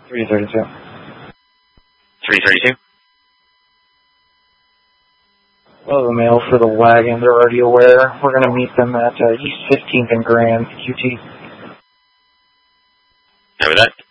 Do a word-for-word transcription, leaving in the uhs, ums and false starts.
three thirty-two. three thirty-two. Well, the mail for the wagon, they're already aware. We're going to meet them at uh, East fifteenth and Grand, Q T. Over that.